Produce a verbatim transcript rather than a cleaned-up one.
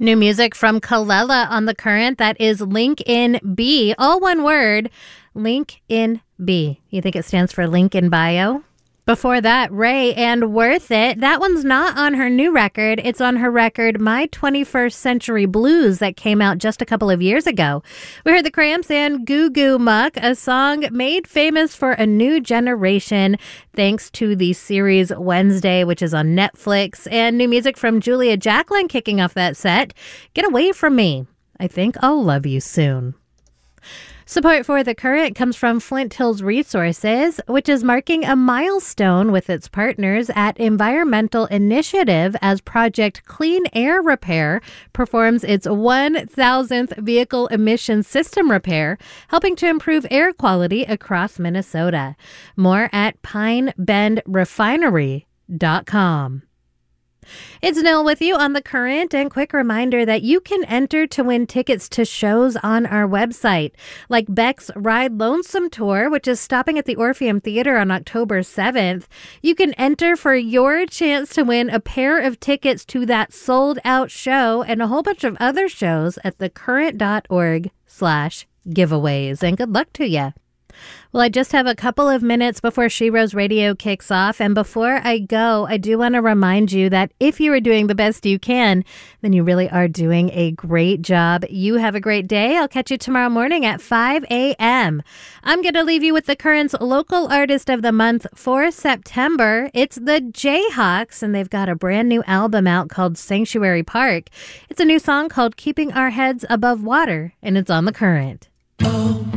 New music from Kelela on The Current. That is Link in B. All one word, Link in B. You think it stands for Link in Bio? Before that, Ray and Worth It. That one's not on her new record. It's on her record, My twenty-first Century Blues, that came out just a couple of years ago. We heard The Cramps and Goo Goo Muck, a song made famous for a new generation thanks to the series Wednesday, which is on Netflix. And new music from Julia Jacklin kicking off that set. Get Away From Me. I Think I'll Love You Soon. Support for The Current comes from Flint Hills Resources, which is marking a milestone with its partners at Environmental Initiative as Project Clean Air Repair performs its one thousandth vehicle emission system repair, helping to improve air quality across Minnesota. More at pine bend refinery dot com. It's Nil with you on The Current, and quick reminder that you can enter to win tickets to shows on our website, like Beck's Ride Lonesome Tour, which is stopping at the Orpheum Theater on October seventh. You can enter for your chance to win a pair of tickets to that sold-out show and a whole bunch of other shows at thecurrent.org slash giveaways, and good luck to you. Well, I just have a couple of minutes before Sheroes Radio kicks off, and before I go, I do want to remind you that if you are doing the best you can, then you really are doing a great job. You have a great day. I'll catch you tomorrow morning at five a.m. I'm going to leave you with The Current's local artist of the month for September. It's the Jayhawks, and they've got a brand new album out called Sanctuary Park. It's a new song called Keeping Our Heads Above Water, and it's on The Current.